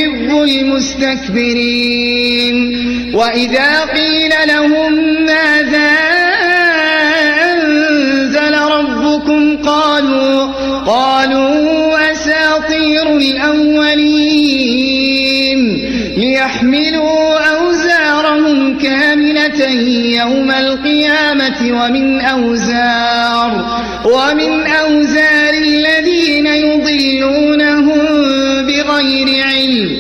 يحب المستكبرين. وإذا قيل لهم ماذا أنزل ربكم قالوا أساطير الأولين ليحملوا أوزارهم كاملة يوم القيامة ومن أوزار الذين يضلونهم بغير علم